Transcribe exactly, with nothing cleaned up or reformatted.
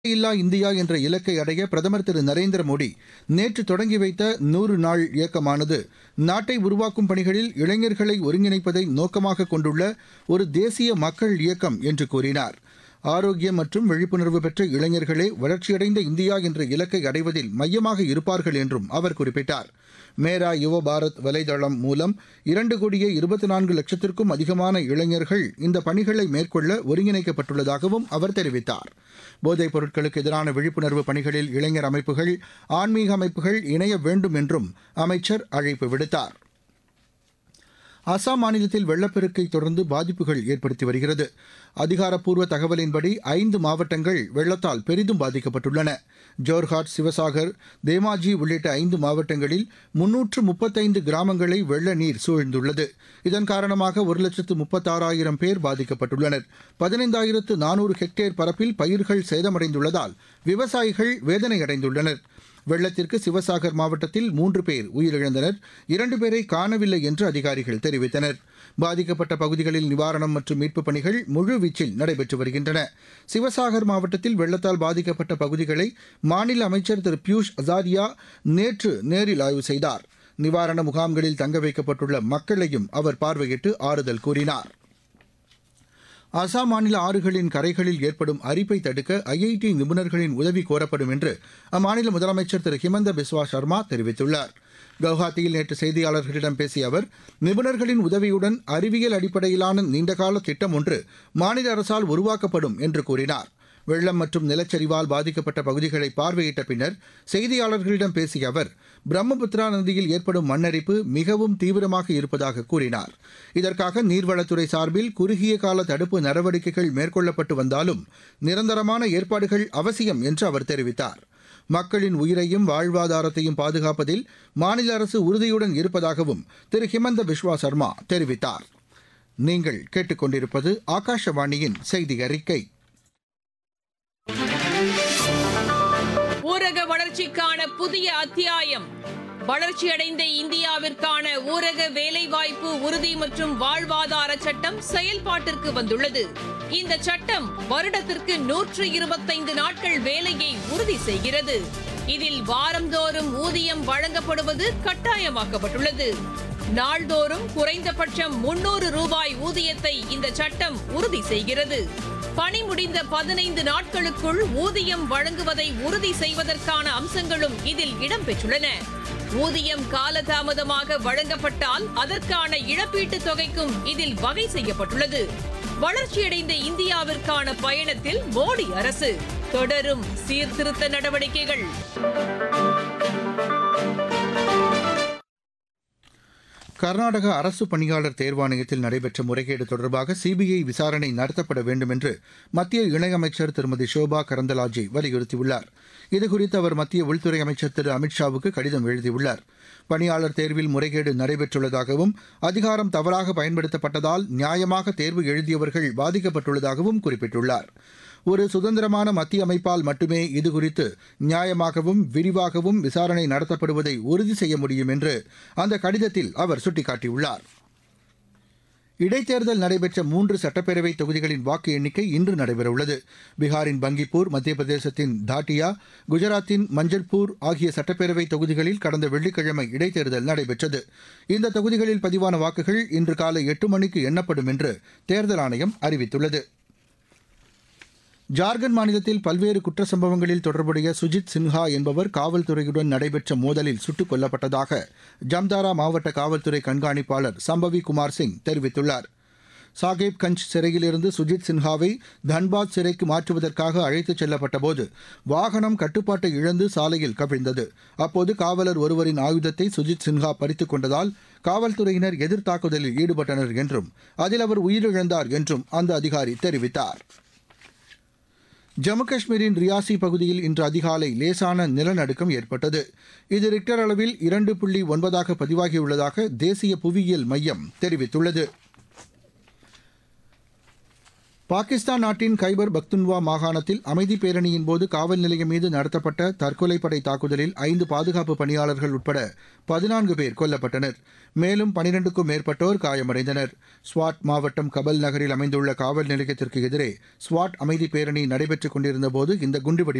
இல்லா இந்தியா என்ற இலக்கை அடைய பிரதமர் திரு நரேந்திர மோடி நேற்று தொடங்கி வைத்த நூறு நாள் இயக்கமானது நாட்டை உருவாக்கும் பணிகளில் இளைஞர்களை ஒருங்கிணைப்பதை நோக்கமாக கொண்டுள்ள ஒரு தேசிய மக்கள் இயக்கம் என்று கூறினார். ஆரோக்கியம் மற்றும் விழிப்புணர்வு பெற்ற இளைஞர்களே வளர்ச்சியடைந்த இந்தியா என்ற இலக்கை அடைவதில் மையமாக இருப்பார்கள் என்றும் அவர் குறிப்பிட்டார். மேரா யுவ பாரத் வலைதளம் மூலம் இரண்டு கோடியே இருபத்தி நான்கு லட்சத்திற்கும் அதிகமான இளைஞர்கள் இந்த பணிகளை மேற்கொள்ள ஒருங்கிணைக்கப்பட்டுள்ளதாகவும் அவர் தெரிவித்தார். போதைப் பொருட்களுக்கு எதிரான விழிப்புணர்வு பணிகளில் இளைஞர் அமைப்புகள், ஆன்மீக அமைப்புகள் இணைய வேண்டும் என்றும் அமைச்சர் அழைப்பு விடுத்தார். அசாம் மாநிலத்தில் வெள்ளப்பெருக்கை தொடர்ந்து பாதிப்புகள் ஏற்படுத்தி வருகிறது. அதிகாரப்பூர்வ தகவலின்படி ஐந்து மாவட்டங்கள் வெள்ளத்தால் பெரிதும் பாதிக்கப்பட்டுள்ளன. ஜோர்ஹாட், சிவசாகர், தேமாஜி உள்ளிட்ட ஐந்து மாவட்டங்களில் முன்னூற்று முப்பத்தைந்து கிராமங்களை வெள்ள நீர் சூழ்ந்துள்ளது. இதன் காரணமாக ஒரு லட்சத்து முப்பத்தாறாயிரம் பேர் பாதிக்கப்பட்டுள்ளனர். பதினைந்தாயிரத்து நானூறு ஹெக்டேர் பரப்பில் பயிர்கள் சேதமடைந்துள்ளதால் விவசாயிகள் வேதனையடைந்துள்ளனர். வெள்ளத்திற்கு சிவசாகர் மாவட்டத்தில் மூன்று பேர் உயிரிழந்தனர். இரண்டு பேரை காணவில்லை என்று அதிகாரிகள் தெரிவித்தனர். பாதிக்கப்பட்ட பகுதிகளில் நிவாரணம் மற்றும் மீட்புப் பணிகள் முழுவீச்சில் நடைபெற்று வருகின்றன. சிவசாகர் மாவட்டத்தில் வெள்ளத்தால் பாதிக்கப்பட்ட பகுதிகளை மாநில அமைச்சர் திரு பியூஷ் அசாரியா நேற்று நேரில் ஆய்வு செய்தார். நிவாரண முகாம்களில் தங்க வைக்கப்பட்டுள்ள மக்களையும் அவர் பார்வையிட்டு ஆறுதல் கூறினார். அசாம் மாநில ஆறுகளின் கரைகளில் ஏற்படும் அரிப்பை தடுக்க ஐஐடி நிபுணர்களின் உதவி கோரப்படும் என்று அம்மாநில முதலமைச்சர் திரு ஹிமந்த பிஸ்வா சர்மா தெரிவித்துள்ளார். கவுஹாத்தியில் நேற்று செய்தியாளர்களிடம் பேசிய அவர், நிபுணர்களின் உதவியுடன் அறிவியல் அடிப்படையிலான நீண்டகால திட்டம் ஒன்று மாநில அரசால் உருவாக்கப்படும் என்று கூறினார். வெள்ளம் மற்றும் நிலச்சரிவால் பாதிக்கப்பட்ட பகுதிகளை பார்வையிட்ட பின்னர் செய்தியாளர்களிடம் பேசிய அவர், பிரம்மபுத்திரா நதியில் ஏற்படும் மண்ணரிப்பு மிகவும் தீவிரமாக இருப்பதாக கூறினார். இதற்காக நீர்வளத்துறை சார்பில் குறுகிய கால தடுப்பு நடவடிக்கைகள் மேற்கொள்ளப்பட்டு வந்தாலும் நிரந்தரமான ஏற்பாடுகள் அவசியம் என்று அவர் தெரிவித்தார். மக்களின் உயிரையும் வாழ்வாதாரத்தையும் பாதுகாப்பதில் மாநில அரசு உறுதியுடன் இருப்பதாகவும் திரு ஹிமந்த பிஸ்வா சர்மா தெரிவித்தார். நீங்கள் கேட்டுக்கொண்டிருப்பது ஆகாஷவாணியின் செய்தி அறிக்கை. ஊரக வளர்ச்சிக்கான புதிய அத்தியாயம். வளர்ச்சியடைந்த இந்தியாவிற்கான ஊரக வேலைவாய்ப்பு உறுதி மற்றும் வாழ்வாதார சட்டம் செயல்பாட்டிற்கு வந்துள்ளது. இந்த சட்டம் வருடத்திற்கு நூற்று இருபத்தைந்து நாட்கள் வேலையை உறுதி செய்கிறது. இதில் வாரந்தோறும் ஊதியம் வழங்கப்படுவது கட்டாயமாக்கப்பட்டுள்ளது. நாள்தோறும் குறைந்தபட்சம் முன்னூறு ரூபாய் ஊதியத்தை இந்த சட்டம் உறுதி செய்கிறது. பணி முடிந்த பதினைந்து நாட்களுக்குள் ஊதியம் வழங்குவதை உறுதி செய்வதற்கான அம்சங்களும் இதில் இடம்பெற்றுள்ளன. ஊதியம் காலதாமதமாக வழங்கப்பட்டால் அதற்கான இழப்பீட்டுத் தொகைக்கும் இதில் வகை செய்யப்பட்டுள்ளது. வளர்ச்சியடைந்த இந்தியாவிற்கான பயணத்தில் மோடி அரசு தொடரும் சீர்திருத்த நடவடிக்கைகள். கர்நாடக அரசு பணியாளர் தேர்வாணையத்தில் நடைபெற்ற முறைகேடு தொடர்பாக சிபிஐ விசாரணை நடத்தப்பட வேண்டும் என்று மத்திய இணையமைச்சர் திருமதி ஷோபா கரந்தலாஜே வலியுறுத்தியுள்ளார். இதுகுறித்து அவர் மத்திய உள்துறை அமைச்சர் திரு அமித்ஷாவுக்கு கடிதம் எழுதியுள்ளார். பணியாளர் தேர்வில் முறைகேடு நடைபெற்றுள்ளதாகவும் அதிகாரம் தவறாக பயன்படுத்தப்பட்டதால் நியாயமாக தேர்வு எழுதியவர்கள் பாதிக்கப்பட்டுள்ளதாகவும் குறிப்பிட்டுள்ளார். ஒரு சுதந்திரமான மத்திய அமைப்பால் மட்டுமே இதுகுறித்து நியாயமாகவும் விரிவாகவும் விசாரணை நடத்தப்படுவதை உறுதி செய்ய முடியும் என்று அந்த கடிதத்தில் அவர் சுட்டிக்காட்டியுள்ளார். இடைத்தேர்தல் நடைபெற்ற மூன்று சட்டப்பேரவை தொகுதிகளின் வாக்கு எண்ணிக்கை இன்று நடைபெறவுள்ளது. பீகாரின் பங்கிப்பூர், மத்திய பிரதேசத்தின் தாட்டியா, குஜராத்தின் மஞ்சள்பூர் ஆகிய சட்டப்பேரவை தொகுதிகளில் கடந்த வெள்ளிக்கிழமை இடைத்தேர்தல் நடைபெற்றது. இந்த தொகுதிகளில் பதிவான வாக்குகள் இன்று காலை எட்டு மணிக்கு எண்ணப்படும் என்று தேர்தல் ஆணையம் அறிவித்துள்ளது. ஜார்க்கண்ட் மாநிலத்தில் பல்வேறு குற்ற சம்பவங்களில் தொடர்புடைய சுஜித் சின்ஹா என்பவர் காவல்துறையுடன் நடைபெற்ற மோதலில் சுட்டுக் கொல்லப்பட்டதாக ஜம்தாரா மாவட்ட காவல்துறை கண்காணிப்பாளர் சம்பவி குமார் சிங் தெரிவித்துள்ளார். சாகேப்கஞ்ச் சிறையிலிருந்து சுஜித் சின்ஹாவை தன்பாத் சிறைக்கு மாற்றுவதற்காக அழைத்துச் செல்லப்பட்டபோது வாகனம் கட்டுப்பாட்டை இழந்து சாலையில் கவிழ்ந்தது. அப்போது காவலர் ஒருவரின் ஆயுதத்தை சுஜித் சின்ஹா பறித்துக் கொண்டதால் காவல்துறையினர் எதிர்த்தாக்குதலில் ஈடுபட்டனர் என்றும் அதில் அவர் உயிரிழந்தார் என்றும் அந்த அதிகாரி தெரிவித்தார். ஜம்மு காஷ்மீரின் ரியாசி பகுதியில் இன்று அதிகாலை லேசான நிலநடுக்கம் ஏற்பட்டது. இது ரிக்டர் அளவில் இரண்டு புள்ளி ஒன்பதாக பதிவாகியுள்ளதாக தேசிய புவியியல் மையம் தெரிவித்துள்ளது. பாகிஸ்தான் நாட்டின் கைபர் பக்துன்வா மாகாணத்தில் அமைதி பேரணியின் போது காவல் நிலையம் மீது நடத்தப்பட்ட தற்கொலைப்படை தாக்குதலில் ஐந்து பாதுகாப்பு பணியாளர்கள் உட்பட பதினான்கு பேர் கொல்லப்பட்டனர். மேலும் பனிரெண்டுக்கும் மேற்பட்டோர் காயமடைந்தனர். ஸ்வாட் மாவட்டம் கபல் நகரில் அமைந்துள்ள காவல் நிலையத்திற்கு எதிரே ஸ்வாட் அமைதி பேரணி நடைபெற்றுக் கொண்டிருந்தபோது இந்த குண்டுவெடிப்பு